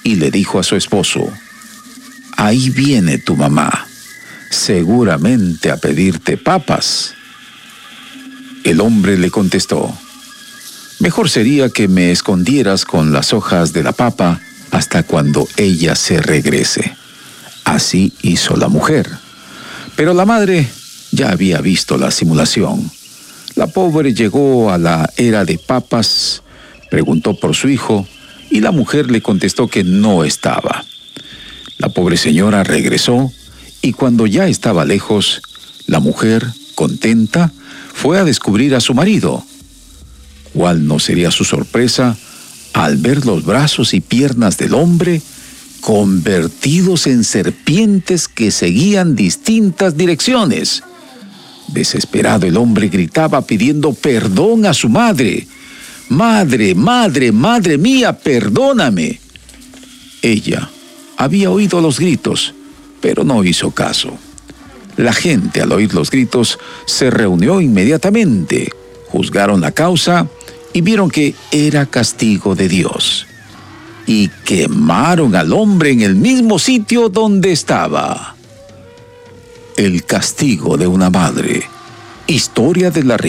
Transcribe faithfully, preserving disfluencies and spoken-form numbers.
y le dijo a su esposo: «Ahí viene tu mamá, seguramente a pedirte papas». El hombre le contestó: «Mejor sería que me escondieras con las hojas de la papa hasta cuando ella se regrese». Así hizo la mujer. Pero la madre ya había visto la simulación. La pobre llegó a la era de papas, preguntó por su hijo, y la mujer le contestó que no estaba. La pobre señora regresó, y cuando ya estaba lejos, la mujer, contenta, fue a descubrir a su marido. ¿Cuál no sería su sorpresa al ver los brazos y piernas del hombre convertidos en serpientes que seguían distintas direcciones? Desesperado, el hombre gritaba pidiendo perdón a su madre. «Madre, madre, madre mía, perdóname». Ella había oído los gritos, pero no hizo caso. La gente, al oír los gritos, se reunió inmediatamente, juzgaron la causa y vieron que era castigo de Dios. Y quemaron al hombre en el mismo sitio donde estaba. El castigo de una madre. Historia de la